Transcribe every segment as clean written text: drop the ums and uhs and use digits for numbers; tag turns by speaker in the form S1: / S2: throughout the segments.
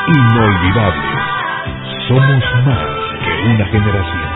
S1: Inolvidables. Somos más que una generación.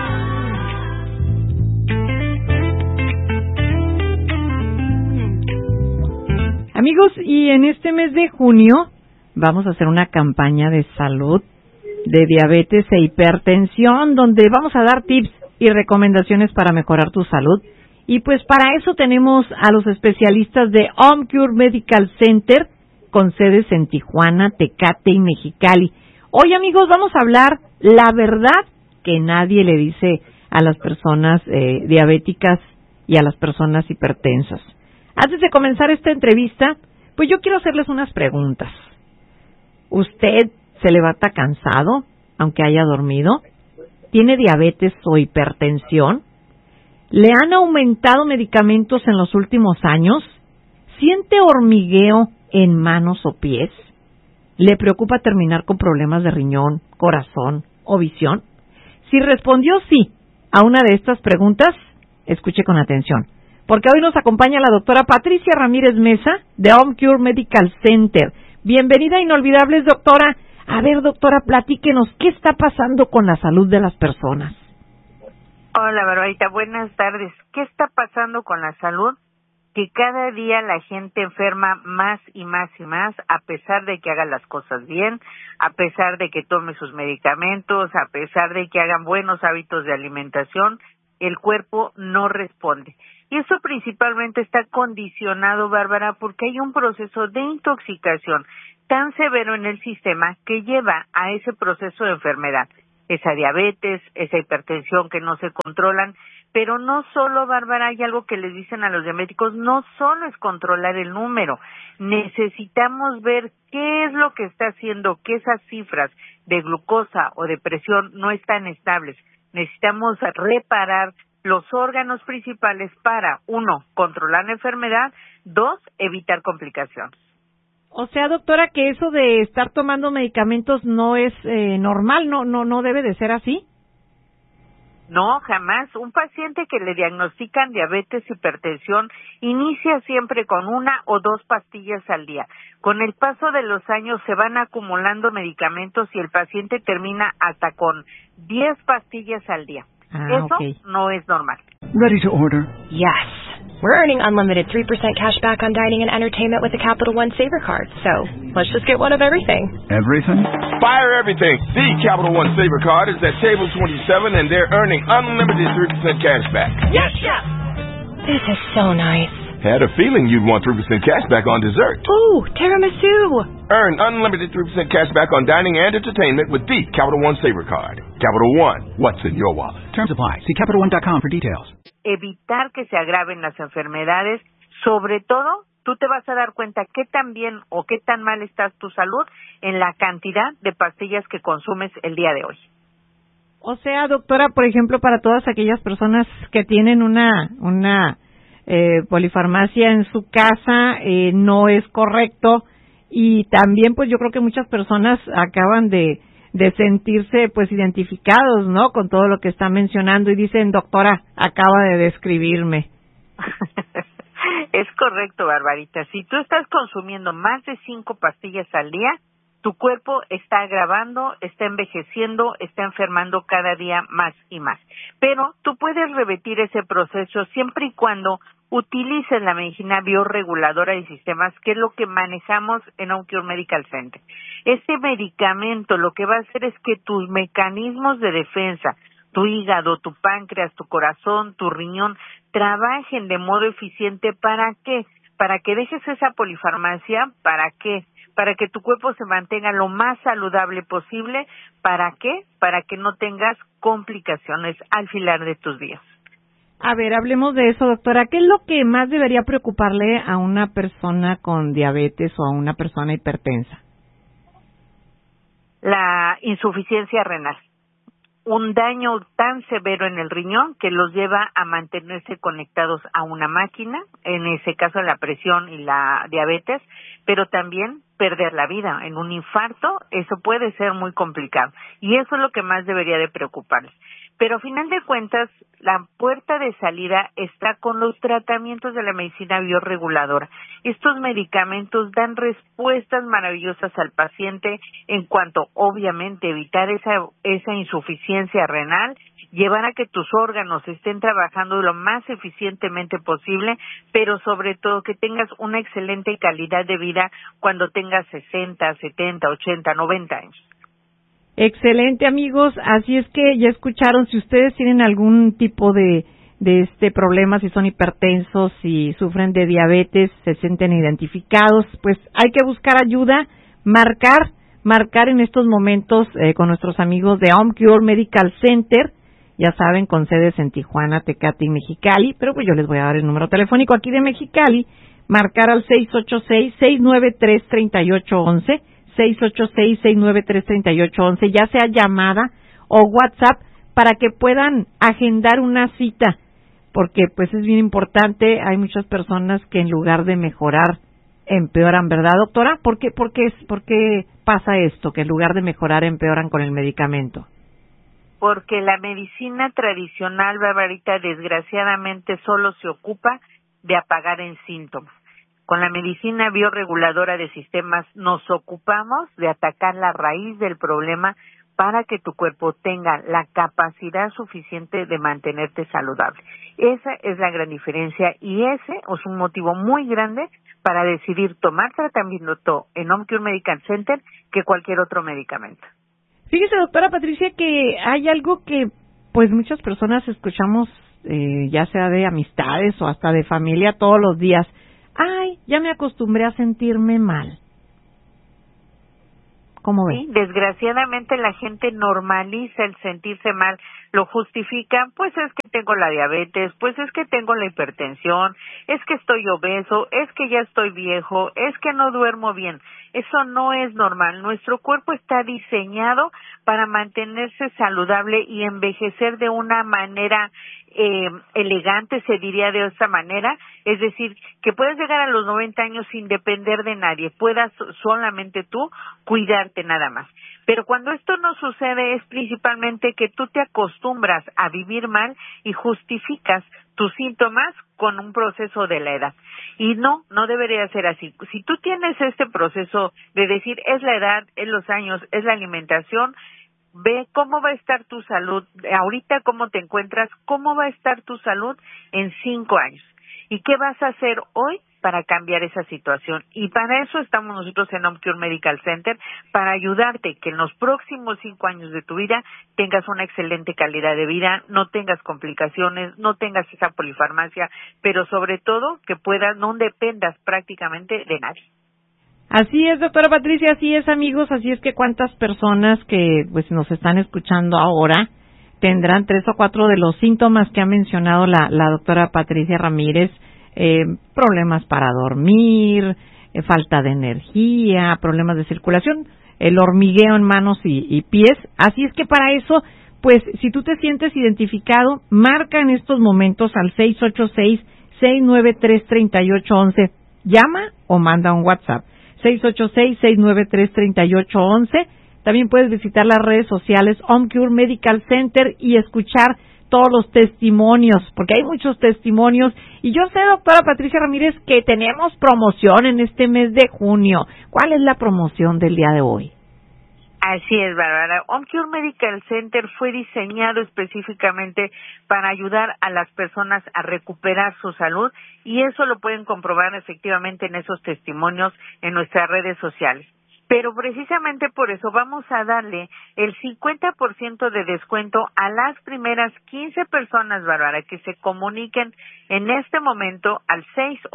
S2: Amigos, y en este mes de junio vamos a hacer una campaña de salud, de diabetes e hipertensión, donde vamos a dar tips y recomendaciones para mejorar tu salud. Y pues para eso tenemos a los especialistas de OmCure Medical Center, con sedes en Tijuana, Tecate y Mexicali. Hoy, amigos, vamos a hablar la verdad que nadie le dice a las personas diabéticas y a las personas hipertensas. Antes de comenzar esta entrevista, pues yo quiero hacerles unas preguntas. ¿Usted se levanta cansado, aunque haya dormido? ¿Tiene diabetes o hipertensión? ¿Le han aumentado medicamentos en los últimos años? ¿Siente hormigueo en manos o pies? ¿Le preocupa terminar con problemas de riñón, corazón o visión? Si respondió sí a una de estas preguntas, escuche con atención, porque hoy nos acompaña la doctora Patricia Ramírez Mesa de OmCure Medical Center. Bienvenida a Inolvidables, doctora. A ver, doctora, platíquenos, ¿qué está pasando con la salud de las personas?
S3: Hola, Barbarita, buenas tardes. ¿Qué está pasando con la salud? Que cada día la gente enferma más y más y más, a pesar de que haga las cosas bien, a pesar de que tome sus medicamentos, a pesar de que hagan buenos hábitos de alimentación, el cuerpo no responde. Y eso principalmente está condicionado, Bárbara, porque hay un proceso de intoxicación tan severo en el sistema que lleva a ese proceso de enfermedad. Esa diabetes, esa hipertensión que no se controlan, pero no solo, Bárbara, hay algo que les dicen a los diabéticos, no solo es controlar el número, necesitamos ver qué es lo que está haciendo que esas cifras de glucosa o de presión no están estables. Necesitamos reparar los órganos principales para, 1, controlar la enfermedad, 2, evitar complicaciones.
S2: O sea, doctora, que eso de estar tomando medicamentos no es normal, no debe de ser así.
S3: No, jamás. Un paciente que le diagnostican diabetes, hipertensión, inicia siempre con 1 o 2 pastillas al día. Con el paso de los años se van acumulando medicamentos y el paciente termina hasta con 10 pastillas al día. Eso
S2: okay.
S3: No es normal.
S4: Ready to order?
S5: Yes. We're earning unlimited 3% cash back on dining and entertainment with the Capital One Saver Card. So, let's just get one of everything.
S4: Everything?
S6: Fire everything. The Capital One Saver Card is at table 27 and they're earning unlimited 3% cash back.
S5: Yes, chef! This is so nice.
S6: Had a feeling you'd want 3% cash back on dessert.
S5: Ooh, tiramisu!
S6: Earn unlimited 3% cash back on dining and entertainment with the Capital One Saver Card. Capital One, what's in your wallet?
S4: Terms apply. See CapitalOne.com for details.
S3: Evitar que se agraven las enfermedades, sobre todo, tú te vas a dar cuenta qué tan bien o qué tan mal está tu salud en la cantidad de pastillas que consumes el día de hoy.
S2: O sea, doctora, por ejemplo, para todas aquellas personas que tienen una polifarmacia en su casa, no es correcto, y también pues yo creo que muchas personas acaban de sentirse pues identificados, ¿no?, con todo lo que está mencionando y dicen, doctora, acaba de describirme.
S3: Es correcto, Barbarita. Si tú estás consumiendo más de 5 pastillas al día, tu cuerpo está agravando, está envejeciendo, está enfermando cada día más y más. Pero tú puedes revertir ese proceso siempre y cuando utilices la medicina bioreguladora de sistemas, que es lo que manejamos en OmCure Medical Center. Este medicamento lo que va a hacer es que tus mecanismos de defensa, tu hígado, tu páncreas, tu corazón, tu riñón, trabajen de modo eficiente. ¿Para qué? Para que dejes esa polifarmacia. ¿Para qué? Para que tu cuerpo se mantenga lo más saludable posible. ¿Para qué? Para que no tengas complicaciones al final de tus días.
S2: A ver, hablemos de eso, doctora. ¿Qué es lo que más debería preocuparle a una persona con diabetes o a una persona hipertensa?
S3: La insuficiencia renal. Un daño tan severo en el riñón que los lleva a mantenerse conectados a una máquina, en ese caso la presión y la diabetes, pero también perder la vida. En un infarto eso puede ser muy complicado y eso es lo que más debería de preocuparles. Pero a final de cuentas, la puerta de salida está con los tratamientos de la medicina bioreguladora. Estos medicamentos dan respuestas maravillosas al paciente en cuanto, obviamente, evitar esa insuficiencia renal, llevar a que tus órganos estén trabajando lo más eficientemente posible, pero sobre todo que tengas una excelente calidad de vida cuando tengas 60, 70, 80, 90 años.
S2: Excelente, amigos. Así es que ya escucharon, si ustedes tienen algún tipo de problema, si son hipertensos, si sufren de diabetes, se sienten identificados, pues hay que buscar ayuda, marcar en estos momentos con nuestros amigos de OmCure Medical Center, ya saben, con sedes en Tijuana, Tecate y Mexicali, pero pues yo les voy a dar el número telefónico aquí de Mexicali, marcar al 686-693-3811, 686-693-3811, ya sea llamada o WhatsApp, para que puedan agendar una cita, porque pues es bien importante, hay muchas personas que en lugar de mejorar, empeoran, ¿verdad, doctora? ¿Por qué pasa esto, que en lugar de mejorar, empeoran con el medicamento?
S3: Porque la medicina tradicional, Barbarita, desgraciadamente solo se ocupa de apagar en síntomas. Con la medicina bioreguladora de sistemas nos ocupamos de atacar la raíz del problema para que tu cuerpo tenga la capacidad suficiente de mantenerte saludable. Esa es la gran diferencia y ese es un motivo muy grande para decidir tomar tratamiento en OmCure Medical Center que cualquier otro medicamento.
S2: Fíjese, doctora Patricia, que hay algo que pues muchas personas escuchamos, ya sea de amistades o hasta de familia todos los días. Ay, ya me acostumbré a sentirme mal. ¿Cómo ves?
S3: Sí, desgraciadamente la gente normaliza el sentirse mal, lo justifican, pues es que tengo la diabetes, pues es que tengo la hipertensión, es que estoy obeso, es que ya estoy viejo, es que no duermo bien. Eso no es normal. Nuestro cuerpo está diseñado para mantenerse saludable y envejecer de una manera elegante, se diría de esta manera, es decir, que puedes llegar a los 90 años sin depender de nadie, puedas solamente tú cuidarte nada más. Pero cuando esto no sucede es principalmente que tú te acostumbras a vivir mal y justificas tus síntomas con un proceso de la edad. Y no debería ser así. Si tú tienes este proceso de decir es la edad, es los años, es la alimentación, ve cómo va a estar tu salud, ahorita cómo te encuentras, cómo va a estar tu salud en 5 años. ¿Y qué vas a hacer hoy para cambiar esa situación? Y para eso estamos nosotros en OmCure Medical Center, para ayudarte que en los próximos 5 años de tu vida tengas una excelente calidad de vida, no tengas complicaciones, no tengas esa polifarmacia, pero sobre todo que no dependas prácticamente de nadie.
S2: Así es, doctora Patricia, así es, amigos, así es que cuántas personas que pues nos están escuchando ahora tendrán 3 o 4 de los síntomas que ha mencionado la doctora Patricia Ramírez, problemas para dormir, falta de energía, problemas de circulación, el hormigueo en manos y pies. Así es que para eso, pues si tú te sientes identificado, marca en estos momentos al 686-693-3811, llama o manda un WhatsApp. 686-693-3811. También puedes visitar las redes sociales OmCure Medical Center y escuchar todos los testimonios, porque hay muchos testimonios. Y yo sé, doctora Patricia Ramírez, que tenemos promoción en este mes de junio. ¿Cuál es la promoción del día de hoy?
S3: Así es, Bárbara. OmCure Medical Center fue diseñado específicamente para ayudar a las personas a recuperar su salud y eso lo pueden comprobar efectivamente en esos testimonios en nuestras redes sociales. Pero precisamente por eso vamos a darle el 50% de descuento a las primeras 15 personas, Bárbara, que se comuniquen en este momento al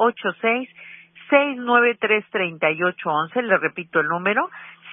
S3: 686-693-3811. Le repito el número,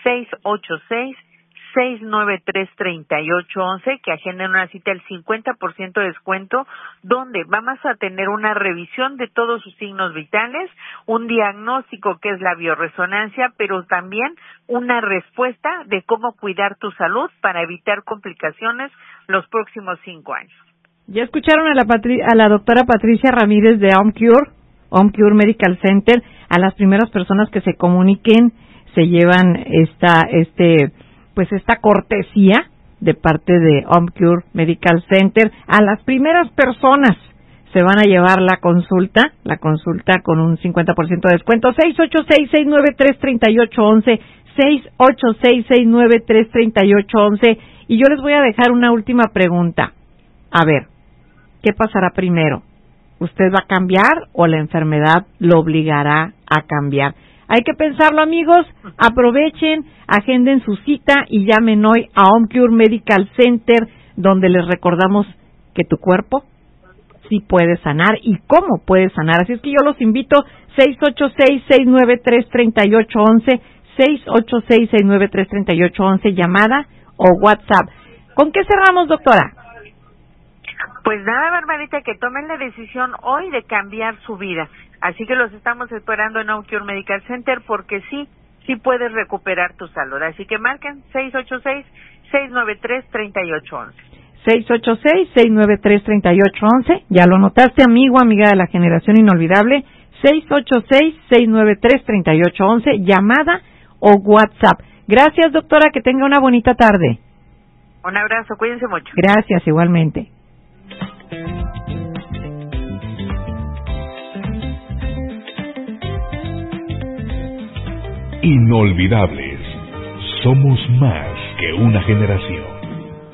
S3: 686-693-3811, que agenden una cita el 50% de descuento, donde vamos a tener una revisión de todos sus signos vitales, un diagnóstico que es la bioresonancia, pero también una respuesta de cómo cuidar tu salud para evitar complicaciones los próximos 5 años.
S2: Ya escucharon a la doctora Patricia Ramírez de OmCure Medical Center. A las primeras personas que se comuniquen se llevan esta cortesía de parte de OmCure Medical Center. A las primeras personas se van a llevar la consulta con un 50% de descuento. 686-693-3811, 686-693-3811. Y yo les voy a dejar una última pregunta. A ver, ¿qué pasará primero? ¿Usted va a cambiar o la enfermedad lo obligará a cambiar? Hay que pensarlo, amigos. Aprovechen, agenden su cita y llamen hoy a OmCure Medical Center, donde les recordamos que tu cuerpo sí puede sanar y cómo puede sanar. Así es que yo los invito, 686-693-3811, 686-693-3811, llamada o WhatsApp. ¿Con qué cerramos, doctora?
S3: Pues nada, Barbarita, que tomen la decisión hoy de cambiar su vida. Así que los estamos esperando en OmCure Medical Center porque sí puedes recuperar tu salud. Así que marquen 686-693-3811.
S2: 686-693-3811. Ya lo notaste, amigo, amiga de la generación inolvidable. 686-693-3811. Llamada o WhatsApp. Gracias, doctora. Que tenga una bonita tarde.
S3: Un abrazo. Cuídense mucho.
S2: Gracias, igualmente.
S1: Inolvidables. Somos más que una generación.